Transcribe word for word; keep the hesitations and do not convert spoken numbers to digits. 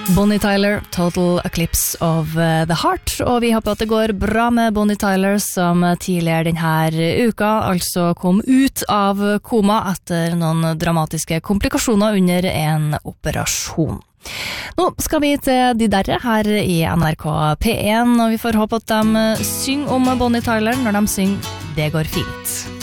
Bonnie Tyler, Total Eclipse of the Heart, og vi håper at det går bra med Bonnie Tyler, som tidligere denne uka altså kom ut av koma etter noen dramatiske komplikasjoner under en operasjon. Nå skal vi til de derre her i N R K P en, og vi får håpe at de synger om Bonnie Tyler når de synger «Det går fint».